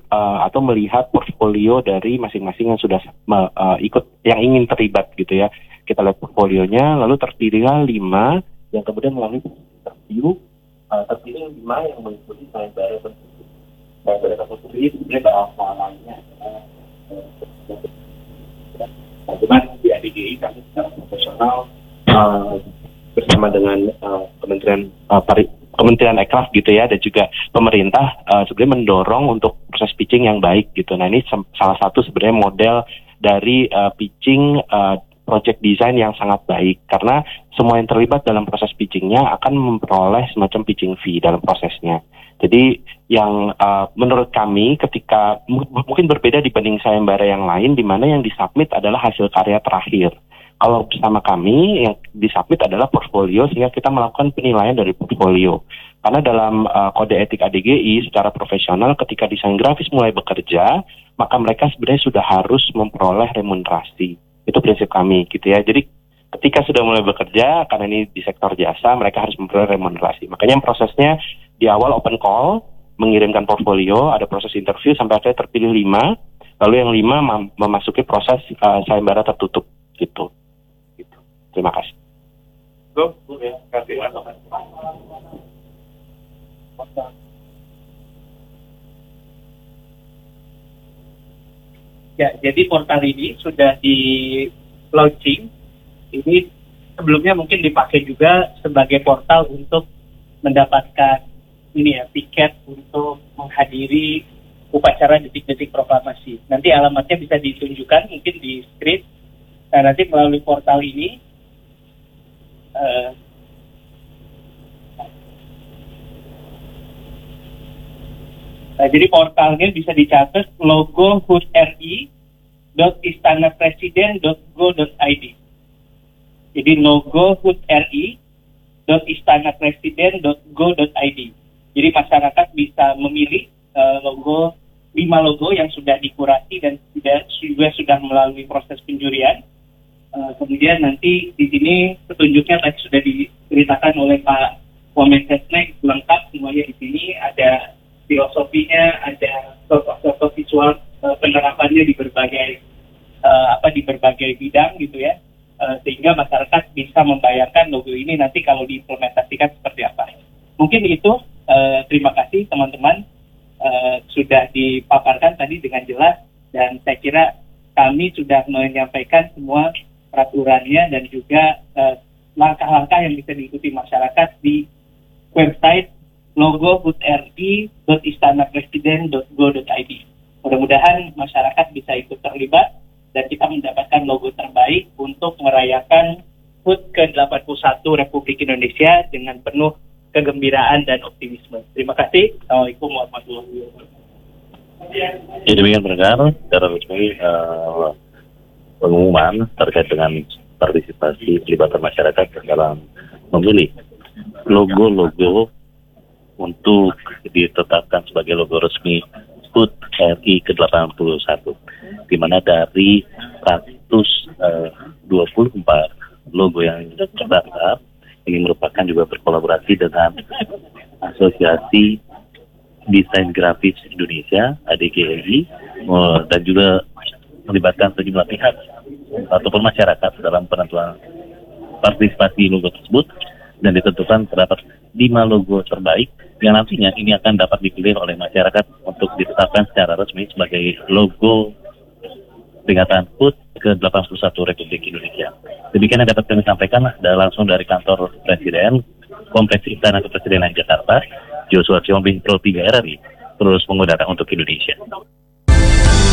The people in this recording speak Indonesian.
atau melihat portfolio dari masing-masing yang sudah ikut, yang ingin terlibat gitu ya. Kita lihat portfolionya, lalu terpilihlah 5 yang kemudian melalui interview, terpilih 5 yang mengikuti sayembara tersebut. Sayembara tersebut ini sebenarnya bahasa lainnya bagaimana di ADGI kami secara profesional bersama dengan Kementerian Ekraf gitu ya, dan juga pemerintah sebenarnya mendorong untuk proses pitching yang baik gitu. Nah ini salah satu sebenarnya model dari pitching project design yang sangat baik, karena semua yang terlibat dalam proses pitchingnya akan memperoleh semacam pitching fee dalam prosesnya. Jadi yang menurut kami ketika mungkin berbeda dibanding sayembara yang lain, di mana yang disubmit adalah hasil karya terakhir. Kalau bersama kami yang disubmit adalah portfolio, sehingga kita melakukan penilaian dari portfolio. Karena dalam kode etik ADGI secara profesional, ketika desain grafis mulai bekerja, maka mereka sebenarnya sudah harus memperoleh remunerasi. Itu prinsip kami gitu ya. Jadi ketika sudah mulai bekerja, karena ini di sektor jasa, mereka harus memperoleh remunerasi. Makanya prosesnya di awal open call, mengirimkan portfolio, ada proses interview sampai akhirnya terpilih 5, lalu yang 5 memasuki proses sayembara tertutup gitu. Terima kasih. Ya, jadi portal ini sudah di launching. Ini sebelumnya mungkin dipakai juga sebagai portal untuk mendapatkan tiket untuk menghadiri upacara detik-detik proklamasi. Nanti alamatnya bisa ditunjukkan mungkin di screen. Nah, nanti melalui portal ini jadi portalnya bisa dicatat logo hudri.istanapresiden.go.id. Jadi logo hudri.istanapresiden.go.id. Jadi masyarakat bisa memilih 5 logo yang sudah dikurasi dan juga sudah melalui proses penjurian. Kemudian nanti di sini petunjuknya tadi sudah diceritakan oleh Pak Wamensesnek, lengkap semuanya di sini, ada filosofinya, ada contoh visual penerapannya di berbagai bidang gitu ya, sehingga masyarakat bisa membayangkan logo ini nanti kalau diimplementasikan seperti apa. Mungkin itu, terima kasih teman-teman, sudah dipaparkan tadi dengan jelas, dan saya kira kami sudah menyampaikan semua peraturannya dan juga langkah-langkah yang bisa diikuti masyarakat di website logo.hudri.istanapresiden.go.id. Mudah-mudahan masyarakat bisa ikut terlibat dan kita mendapatkan logo terbaik untuk merayakan HUT ke-81 Republik Indonesia dengan penuh kegembiraan dan optimisme. Terima kasih. Assalamualaikum warahmatullahi wabarakatuh. Ya, demikian pendengar, secara resmi pengumuman terkait dengan partisipasi pelibatan masyarakat dalam memilih logo-logo untuk ditetapkan sebagai logo resmi HUT RI ke-81, di mana dari 124 logo yang terdaftar, ini merupakan juga berkolaborasi dengan Asosiasi Desain Grafis Indonesia (ADGI) dan juga melibatkan sejumlah pihak ataupun masyarakat dalam penentuan partisipasi logo tersebut, dan ditentukan terdapat 5 logo terbaik yang nantinya ini akan dapat dipilih oleh masyarakat untuk ditetapkan secara resmi sebagai logo peringatan HUT ke-81 Republik Indonesia. Demikian yang dapat kami sampaikan langsung dari kantor Presiden, Kompleks Istana Kepresidenan Jakarta. Joshua Siombing Pro 3 RRI terus mengudara untuk Indonesia.